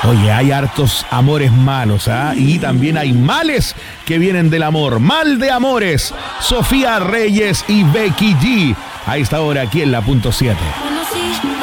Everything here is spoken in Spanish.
Oye, hay hartos amores malos, ¿ah? Y también hay males que vienen del amor. Mal de amores. Sofía Reyes y Becky G. A esta hora aquí en la punto 7.